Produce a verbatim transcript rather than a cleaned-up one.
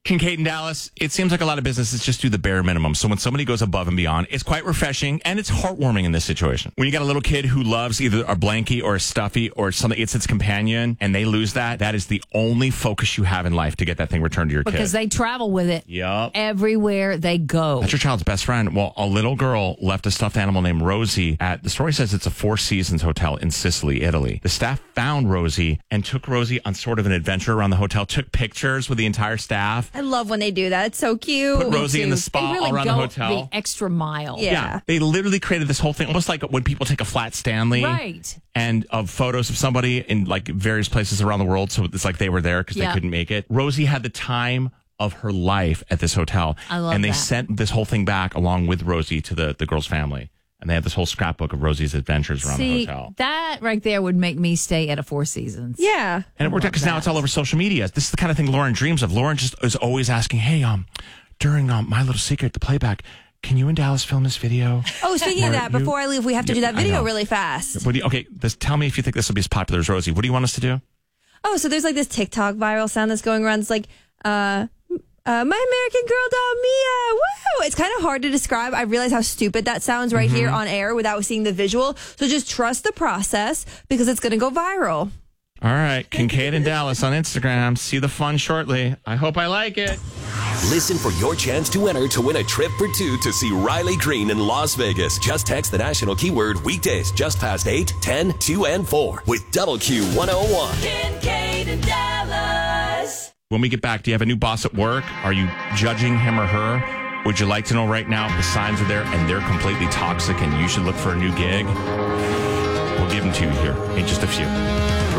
Kincaid and Dallas, it seems like a lot of businesses just do the bare minimum. So when somebody goes above and beyond, it's quite refreshing and it's heartwarming in this situation. When you got a little kid who loves either a blankie or a stuffy or something, it's its companion, and they lose that, that is the only focus you have in life to get that thing returned to your because kid. Because they travel with it yep. everywhere they go. That's your child's best friend. Well, a little girl left a stuffed animal named Rosie at, the story says it's a Four Seasons hotel in Sicily, Italy. The staff found Rosie and took Rosie on sort of an adventure around the hotel, took pictures with the entire staff. I love when they do that. It's so cute. Put Rosie in the spa really all around go the hotel. The extra mile. Yeah. yeah. They literally created this whole thing, almost like when people take a flat Stanley. Right. And of photos of somebody in like various places around the world. So it's like they were there because yeah. they couldn't make it. Rosie had the time of her life at this hotel. I love And they that. sent this whole thing back along with Rosie to the, the girl's family. And they have this whole scrapbook of Rosie's adventures around See, the hotel. That right there would make me stay at a Four Seasons. Yeah. And it worked out because now it's all over social media. This is the kind of thing Lauren dreams of. Lauren just is always asking, hey, um, during um, My Little Secret, the playback, can you and Dallas film this video? Oh, speaking of that, you- before I leave, we have to do Yeah, that I video know. really fast. What do you, okay, this, tell me if you think this will be as popular as Rosie. What do you want us to do? Oh, so there's like this TikTok viral sound that's going around. It's like, uh, uh, my American Girl doll, Mia. Woo! It's kind of hard to describe. I realize how stupid that sounds right Mm-hmm. here on air without seeing the visual. So just trust the process because it's going to go viral. All right, Kincaid and Dallas on Instagram. See the fun shortly. I hope I like it. Listen for your chance to enter to win a trip for two to see Riley Green in Las Vegas. Just text the national keyword weekdays just past eight, ten, two, and four with Double Q one oh one. Kincaid and Dallas. When we get back, do you have a new boss at work? Are you judging him or her? Would you like to know right now if the signs are there and they're completely toxic and you should look for a new gig? We'll give them to you here in just a few.